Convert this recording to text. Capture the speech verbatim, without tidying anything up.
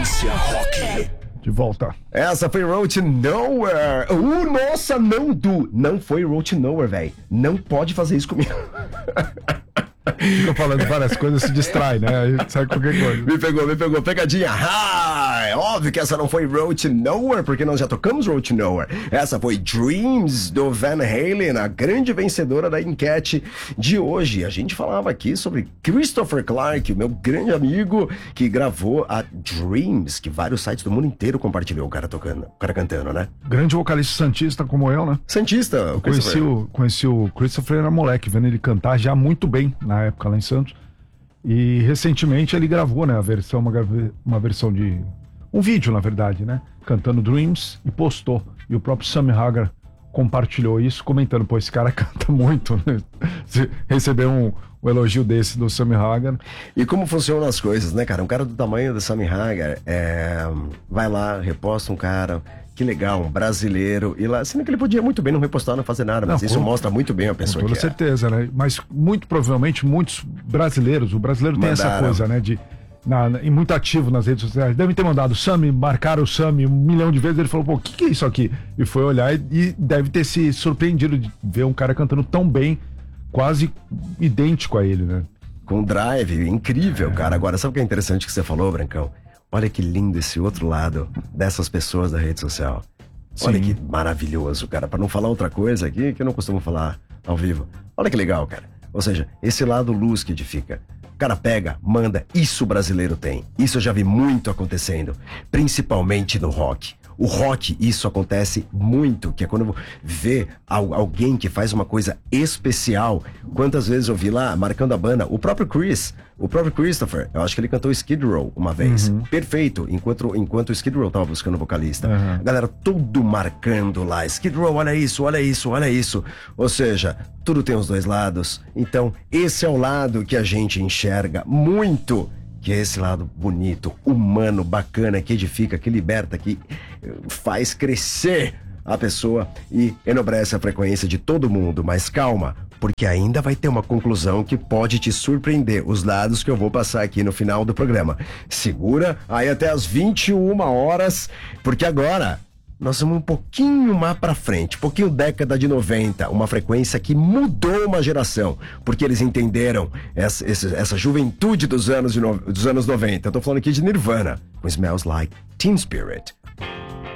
Frequência Rock. De volta. Essa foi Road to Nowhere. Uh, nossa, não, Du. Não foi Road to Nowhere, velho. Não pode fazer isso comigo. Fica falando várias coisas, se distrai, né? Aí sai qualquer coisa. Me pegou, me pegou. Pegadinha. Ah, é óbvio que essa não foi Road to Nowhere, porque nós já tocamos Road to Nowhere. Essa foi Dreams, do Van Halen, a grande vencedora da enquete de hoje. A gente falava aqui sobre Christopher Clark, o meu grande amigo, que gravou a Dreams, que vários sites do mundo inteiro compartilhou o cara tocando, o cara cantando, né? Grande vocalista santista como eu, né? Santista. Eu conheci o, conheci o Christopher, era moleque, vendo ele cantar já muito bem na época lá em Santos. E recentemente ele gravou, né, a versão, uma, uma versão de um vídeo, na verdade, né, cantando Dreams e postou. E o próprio Sammy Hagar compartilhou isso, comentando, pô, esse cara canta muito, né? Recebeu um, um elogio desse do Sammy Hagar. E como funcionam as coisas, né, cara? Um cara do tamanho do Sammy Hagar é, vai lá, reposta um cara, que legal, um brasileiro, e lá, sendo que ele podia muito bem não repostar, não fazer nada, mas não, isso com, mostra muito bem a pessoa com toda que certeza, é. né? Mas muito provavelmente muitos brasileiros, o brasileiro tem Mandaram. essa coisa, né, de Na, na, e muito ativo nas redes sociais, devem ter mandado o Sammy, marcaram o Sammy um milhão de vezes, ele falou, pô, o que, que é isso aqui? E foi olhar e, e deve ter se surpreendido de ver um cara cantando tão bem, quase idêntico a ele, né? Com drive, incrível, é. cara. Agora, sabe o que é interessante que você falou, Brancão? Olha que lindo esse outro lado dessas pessoas da rede social. Olha Sim. que maravilhoso, cara. Pra não falar outra coisa aqui que eu não costumo falar ao vivo. Olha que legal, cara. Ou seja, esse lado luz que edifica. O cara pega, manda, isso o brasileiro tem. Isso eu já vi muito acontecendo, principalmente no rock. O rock, isso acontece muito, que é quando vê alguém que faz uma coisa especial. Quantas vezes eu vi lá, marcando a banda, o próprio Chris, o próprio Christopher, eu acho que ele cantou Skid Row uma vez. Uhum. Perfeito, enquanto, enquanto o Skid Row tava buscando vocalista. Uhum. A galera tudo marcando lá, Skid Row, olha isso, olha isso, olha isso. Ou seja, tudo tem os dois lados. Então, esse é o lado que a gente enxerga muito, que é esse lado bonito, humano, bacana, que edifica, que liberta, que faz crescer a pessoa e enobrece a frequência de todo mundo. Mas calma, porque ainda vai ter uma conclusão que pode te surpreender, os dados que eu vou passar aqui no final do programa. Segura aí até as vinte e uma horas, porque agora nós vamos um pouquinho mais pra frente, um pouquinho década de noventa, uma frequência que mudou uma geração, porque eles entenderam essa, essa, essa juventude dos anos, de no, dos anos noventa. Eu tô falando aqui de Nirvana, com Smells Like Teen Spirit.